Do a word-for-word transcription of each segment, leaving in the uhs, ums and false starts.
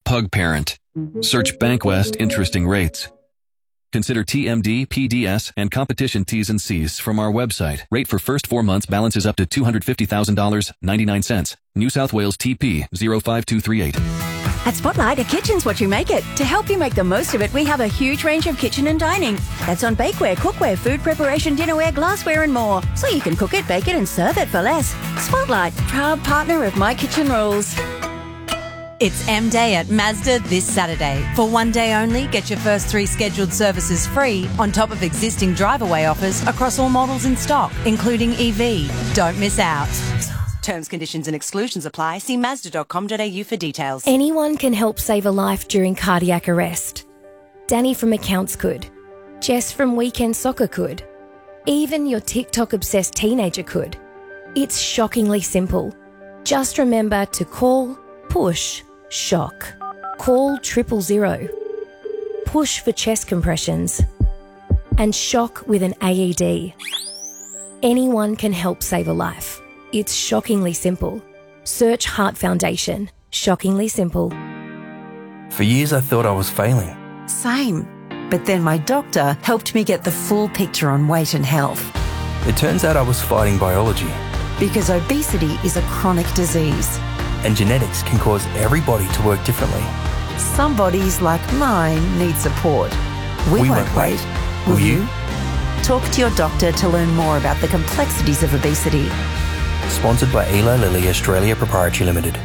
pug parent. Search Bankwest interesting rates. Consider T M D, P D S, and competition T's and C's from our website. Rate for first four months balances up to two hundred fifty thousand dollars and ninety-nine cents. New South Wales T P zero five two three eight. At Spotlight, a kitchen's what you make it. To help you make the most of it, we have a huge range of kitchen and dining. That's on bakeware, cookware, food preparation, dinnerware, glassware and more. So you can cook it, bake it and serve it for less. Spotlight, proud partner of My Kitchen Rules. It's M Day at Mazda this Saturday. For one day only, get your first three scheduled services free on top of existing drive-away offers across all models in stock, including E V. Don't miss out. Terms, conditions and exclusions apply. See mazda dot com dot a u for details. Anyone can help save a life during cardiac arrest. Danny from accounts could. Jess from weekend soccer could. Even your TikTok-obsessed teenager could. It's shockingly simple. Just remember to call, push, shock. Call triple zero. Push for chest compressions. And shock with an A E D. Anyone can help save a life. It's shockingly simple. Search Heart Foundation. Shockingly simple. For years I thought I was failing. Same. But then my doctor helped me get the full picture on weight and health. It turns out I was fighting biology. Because obesity is a chronic disease. And genetics can cause everybody to work differently. Some bodies, like mine, need support. We, we won't, won't wait. wait. Will, Will you? you? Talk to your doctor to learn more about the complexities of obesity. Sponsored by Eli Lilly Australia Proprietary Limited.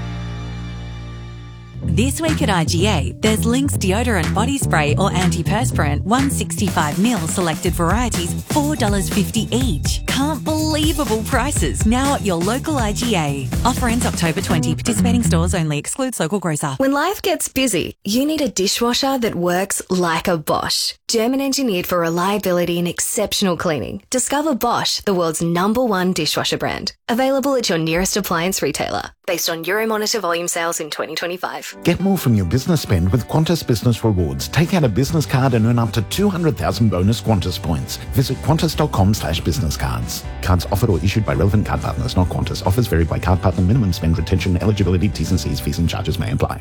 This week at I G A, there's Lynx deodorant body spray or antiperspirant, one sixty-five milliliter selected varieties, four dollars fifty each. Can't believable prices now at your local I G A. Offer ends October twentieth. Participating stores only. Excludes local grocer. When life gets busy, you need a dishwasher that works like a Bosch. German engineered for reliability and exceptional cleaning. Discover Bosch, the world's number one dishwasher brand. Available at your nearest appliance retailer. Based on Euromonitor volume sales in twenty twenty-five. Get more from your business spend with Qantas Business Rewards. Take out a business card and earn up to two hundred thousand bonus Qantas points. Visit qantas.com slash business cards. Cards offered or issued by relevant card partners, not Qantas. Offers vary by card partner. Minimum spend, retention, eligibility, T's and C's, fees and charges may apply.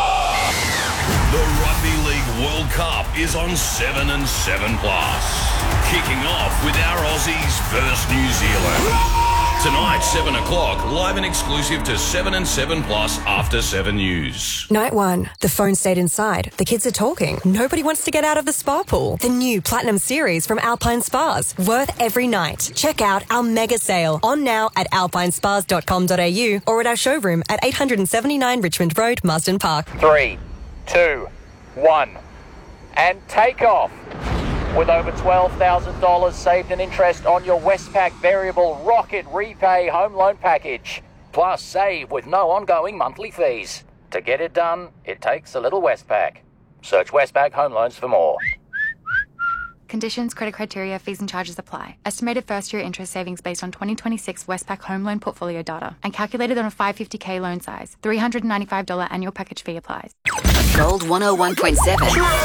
The Rugby League World Cup is on seven and seven plus. Kicking off with our Aussies versus New Zealand. Tonight, seven o'clock, live and exclusive to seven and seven plus After seven News. Night one. The phone stayed inside. The kids are talking. Nobody wants to get out of the spa pool. The new Platinum Series from Alpine Spas. Worth every night. Check out our mega sale. On now at alpine spas dot com dot a u or at our showroom at eight seventy-nine Richmond Road, Marsden Park. Three, two, one, and take off. With over twelve thousand dollars saved in interest on your Westpac Variable Rocket Repay Home Loan Package. Plus save with no ongoing monthly fees. To get it done, it takes a little Westpac. Search Westpac Home Loans for more. Conditions, credit criteria, fees and charges apply. Estimated first-year interest savings based on twenty twenty-six Westpac Home Loan Portfolio data and calculated on a five hundred fifty thousand loan size. three hundred ninety-five dollars annual package fee applies. Gold one oh one point seven.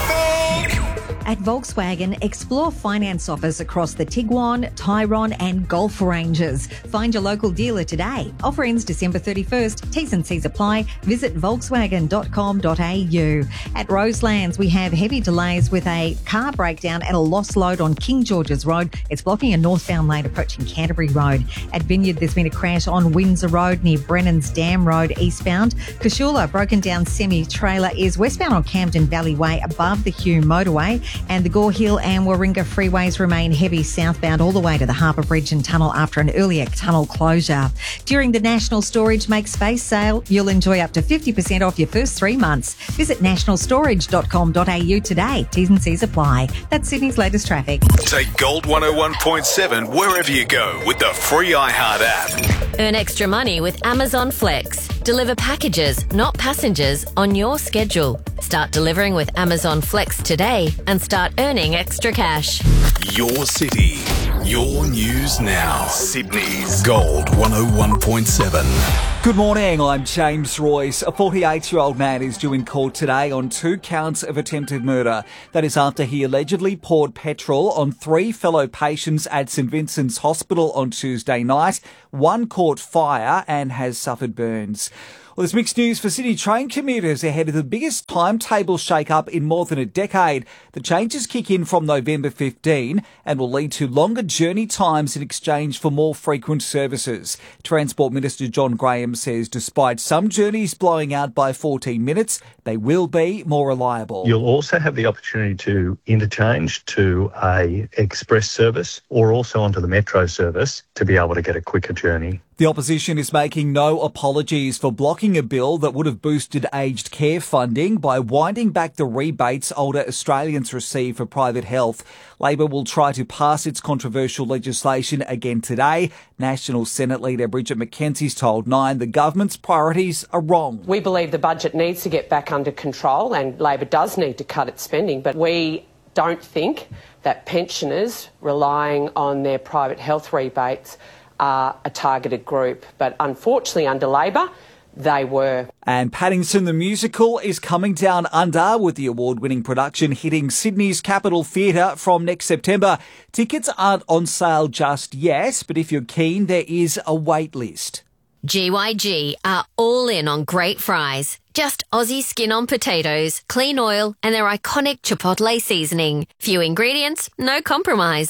At Volkswagen, explore finance offers across the Tiguan, Tyrone and Golf ranges. Find your local dealer today. Offer ends December thirty-first. T's and C's apply. Visit volkswagen dot com dot a u. At Roselands, we have heavy delays with a car breakdown and a lost load on King George's Road. It's blocking a northbound lane approaching Canterbury Road. At Vineyard, there's been a crash on Windsor Road near Brennan's Dam Road eastbound. Cashula, broken down semi-trailer, is westbound on Camden Valley Way above the Hume motorway. And the Gore Hill and Warringah freeways remain heavy southbound all the way to the Harbour Bridge and Tunnel after an earlier tunnel closure. During the National Storage Make Space sale, you'll enjoy up to fifty percent off your first three months. Visit national storage dot com dot a u today. T's and C's apply. That's Sydney's latest traffic. Take Gold one oh one point seven wherever you go with the free iHeart app. Earn extra money with Amazon Flex. Deliver packages, not passengers, on your schedule. Start delivering with Amazon Flex today and start earning extra cash. Your city, your news now. Sydney's Gold one oh one point seven. Good morning, I'm James Royce. A forty-eight-year-old man is due in court today on two counts of attempted murder. That is after he allegedly poured petrol on three fellow patients at St Vincent's Hospital on Tuesday night. One caught fire and has suffered burns. Well, there's mixed news for Sydney train commuters ahead of the biggest timetable shake-up in more than a decade. The changes kick in from November fifteenth and will lead to longer journey times in exchange for more frequent services. Transport Minister John Graham says despite some journeys blowing out by fourteen minutes, they will be more reliable. You'll also have the opportunity to interchange to a express service or also onto the metro service to be able to get a quicker journey. The opposition is making no apologies for blocking a bill that would have boosted aged care funding by winding back the rebates older Australians receive for private health. Labor will try to pass its controversial legislation again today. National Senate leader Bridget McKenzie's told Nine the government's priorities are wrong. We believe the budget needs to get back under control and Labor does need to cut its spending, but we don't think that pensioners relying on their private health rebates are a targeted group. But unfortunately, under Labor, they were. And Paddington the Musical is coming down under with the award-winning production hitting Sydney's Capitol Theatre from next September. Tickets aren't on sale just yet, but if you're keen, there is a wait list. G Y G are all in on great fries. Just Aussie skin on potatoes, clean oil, and their iconic Chipotle seasoning. Few ingredients, no compromise.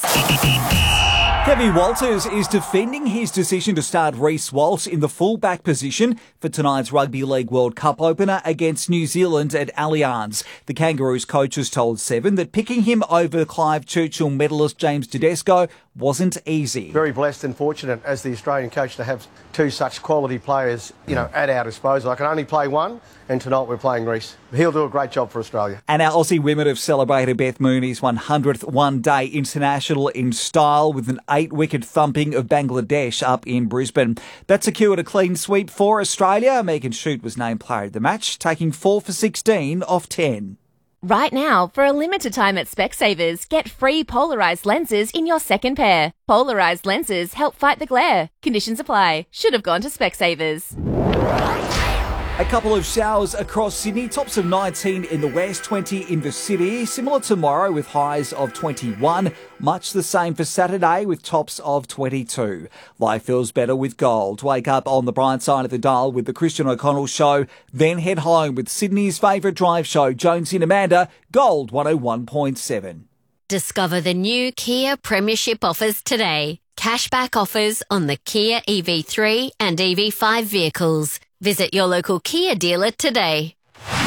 Kevin Walters is defending his decision to start Reece Walsh in the full-back position for tonight's Rugby League World Cup opener against New Zealand at Allianz. The Kangaroos coaches told Seven that picking him over Clive Churchill medalist James Tedesco wasn't easy. Very blessed and fortunate as the Australian coach to have two such quality players, you know, at our disposal. I can only play one, and tonight we're playing Reece. He'll do a great job for Australia. And our Aussie women have celebrated Beth Mooney's one hundredth one-day international in style with an eight-wicket thumping of Bangladesh up in Brisbane. That secured a clean sweep for Australia. Megan Shute was named player of the match, taking four for sixteen off ten. Right now, for a limited time at Specsavers, get free polarised lenses in your second pair. Polarised lenses help fight the glare. Conditions apply. Should have gone to Specsavers. A couple of showers across Sydney, tops of nineteen in the west, twenty in the city. Similar tomorrow with highs of twenty-one. Much the same for Saturday with tops of twenty-two. Life feels better with gold. Wake up on the bright side of the dial with the Christian O'Connell Show. Then head home with Sydney's favourite drive show, Jonesy and Amanda, Gold one oh one point seven. Discover the new Kia Premiership offers today. Cashback offers on the Kia E V three and E V five vehicles. Visit your local Kia dealer today.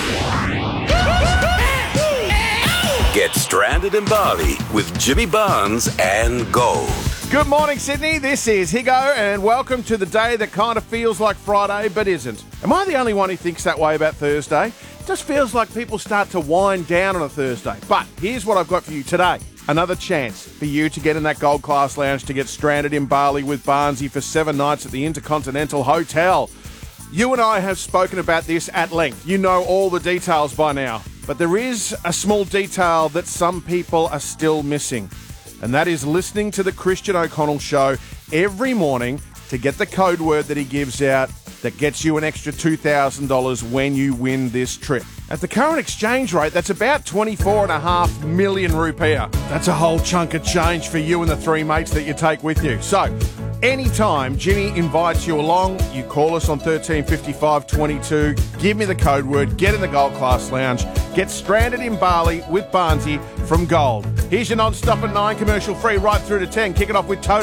Get stranded in Bali with Jimmy Barnes and Gold. Good morning, Sydney. This is Higo, and welcome to the day that kind of feels like Friday but isn't. Am I the only one who thinks that way about Thursday? It just feels like people start to wind down on a Thursday. But here's what I've got for you today. Another chance for you to get in that Gold Class Lounge to get stranded in Bali with Barnesy for seven nights at the Intercontinental Hotel. You and I have spoken about this at length. You know all the details by now. But there is a small detail that some people are still missing. And that is listening to the Christian O'Connell Show every morning to get the code word that he gives out that gets you an extra two thousand dollars when you win this trip. At the current exchange rate, that's about twenty-four point five million rupiah. That's a whole chunk of change for you and the three mates that you take with you. So, anytime Jimmy invites you along, you call us on thirteen fifty-five twenty-two, give me the code word, get in the Gold Class Lounge, get stranded in Bali with Barnesy from Gold. Here's your non-stop at nine, commercial free right through to ten. Kick it off with Toto.